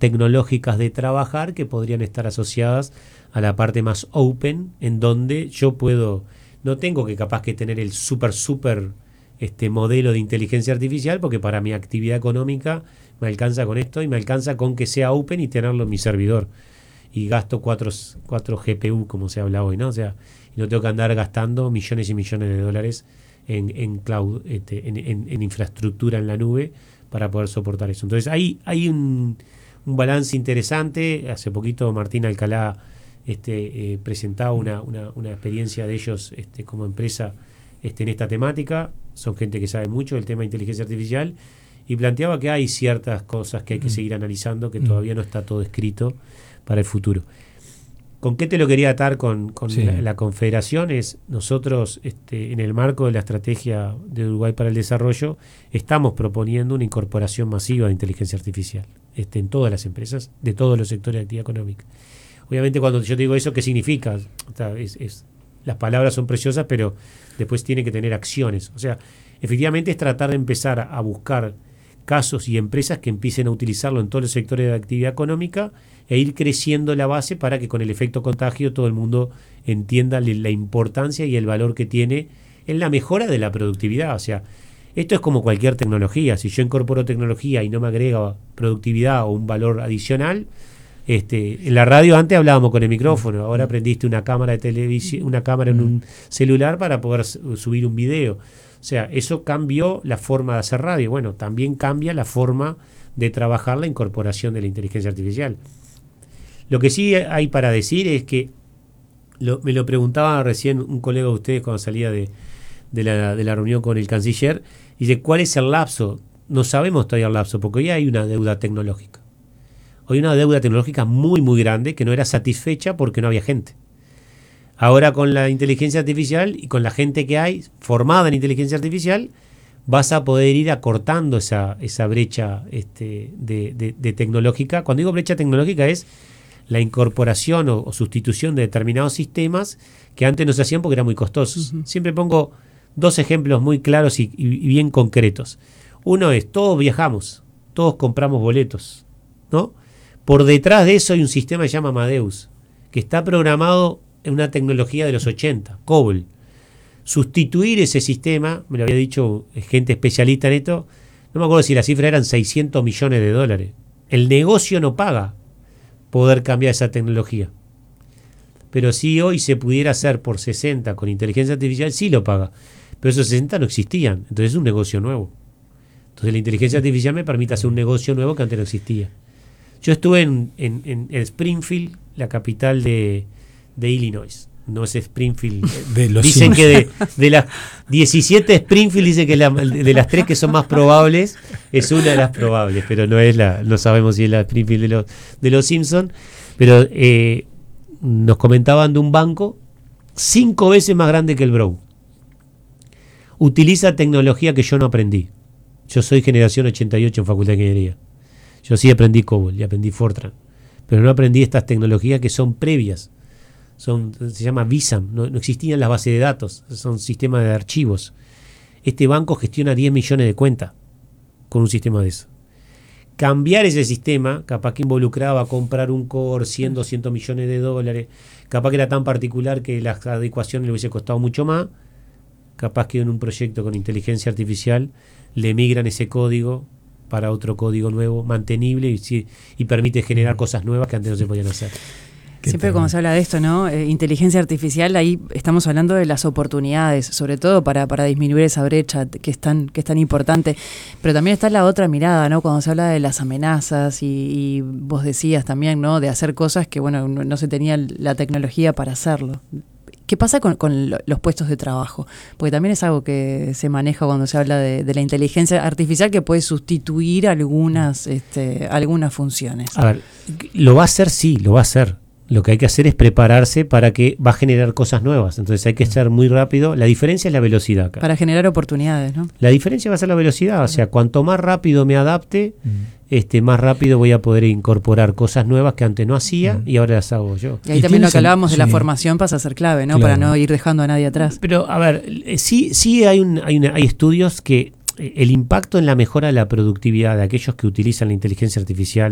tecnológicas de trabajar que podrían estar asociadas a la parte más open, en donde yo no tengo que capaz que tener el super modelo de inteligencia artificial, porque para mi actividad económica me alcanza con esto y me alcanza con que sea open y tenerlo en mi servidor. Y gasto 4 GPU, como se habla hoy, ¿no? O sea, y no tengo que andar gastando millones y millones de dólares en cloud, en infraestructura en la nube para poder soportar eso. Entonces hay un balance interesante. Hace poquito Martín Alcalá presentaba una experiencia de ellos como empresa en esta temática. Son gente que sabe mucho del tema de inteligencia artificial y planteaba que hay ciertas cosas que hay que seguir analizando, que todavía no está todo escrito para el futuro. ¿Con qué te lo quería atar con la Confederación? Nosotros, en el marco de la estrategia de Uruguay para el desarrollo, estamos proponiendo una incorporación masiva de inteligencia artificial en todas las empresas, de todos los sectores de actividad económica. Obviamente, cuando yo te digo eso, ¿qué significa? Las palabras son preciosas, pero después tiene que tener acciones. O sea, efectivamente es tratar de empezar a buscar casos y empresas que empiecen a utilizarlo en todos los sectores de actividad económica e ir creciendo la base para que con el efecto contagio todo el mundo entienda la importancia y el valor que tiene en la mejora de la productividad. O sea, esto es como cualquier tecnología. Si yo incorporo tecnología y no me agrega productividad o un valor adicional, en la radio antes hablábamos con el micrófono, ahora aprendiste una cámara de televisión, una cámara en un celular para poder subir un video. O sea, eso cambió la forma de hacer radio. Bueno, también cambia la forma de trabajar la incorporación de la inteligencia artificial. Lo que sí hay para decir es que me lo preguntaba recién un colega de ustedes cuando salía de la reunión con el canciller, y dice, ¿cuál es el lapso? No sabemos todavía el lapso, porque hoy hay una deuda tecnológica. Hoy hay una deuda tecnológica muy, muy grande que no era satisfecha porque no había gente. Ahora con la inteligencia artificial y con la gente que hay formada en inteligencia artificial, vas a poder ir acortando esa brecha de tecnológica. Cuando digo brecha tecnológica es la incorporación o sustitución de determinados sistemas que antes no se hacían porque eran muy costosos. Siempre pongo dos ejemplos muy claros y bien concretos. Uno es, todos viajamos, todos compramos boletos, ¿no? Por detrás de eso hay un sistema que se llama Amadeus, que está programado en una tecnología de los 80, COBOL. Sustituir ese sistema, me lo había dicho gente especialista en esto, no me acuerdo si la cifra eran $600 millones. El negocio no paga poder cambiar esa tecnología. Pero si hoy se pudiera hacer por 60 con inteligencia artificial, sí lo paga. Pero esos 60 no existían, entonces es un negocio nuevo. Entonces la inteligencia artificial me permite hacer un negocio nuevo que antes no existía. Yo estuve en Springfield, la capital de Illinois. No es Springfield. Dicen que de las 17 Springfield, dice que de las 3 que son más probables, es una de las probables, pero no sabemos si es la Springfield de los Simpsons. Pero nos comentaban de un banco 5 veces más grande que el Brown. Utiliza tecnología que yo no aprendí. Yo soy generación 88 en Facultad de Ingeniería. Yo sí aprendí COBOL y aprendí Fortran, pero no aprendí estas tecnologías que son previas. Se llama VISAM, no existían las bases de datos, son sistemas de archivos. Este banco gestiona 10 millones de cuentas con un sistema de eso. Cambiar ese sistema, capaz que involucraba comprar un core, 100, 200 millones de dólares, capaz que era tan particular que la adecuación le hubiese costado mucho más, capaz que en un proyecto con inteligencia artificial le migran ese código para otro código nuevo, mantenible y permite generar cosas nuevas que antes no se podían hacer. Siempre cuando se habla de esto, ¿no? Inteligencia artificial, ahí estamos hablando de las oportunidades, sobre todo para disminuir esa brecha que es tan importante. Pero también está la otra mirada, ¿no? Cuando se habla de las amenazas y vos decías también, ¿no? De hacer cosas que, bueno, no se tenía la tecnología para hacerlo. ¿Qué pasa con los puestos de trabajo? Porque también es algo que se maneja cuando se habla de la inteligencia artificial, que puede sustituir algunas funciones. A ver, lo va a hacer, sí, lo va a hacer. Lo que hay que hacer es prepararse para que va a generar cosas nuevas. Entonces hay que estar muy rápido. La diferencia es la velocidad acá. Para generar oportunidades, ¿no? La diferencia va a ser la velocidad. O sea, cuanto más rápido me adapte, más rápido voy a poder incorporar cosas nuevas que antes no hacía y ahora las hago yo. Y ahí también lo que hablábamos de la formación pasa a ser clave, ¿no? Claro. Para no ir dejando a nadie atrás. Pero, a ver, sí hay estudios que el impacto en la mejora de la productividad de aquellos que utilizan la inteligencia artificial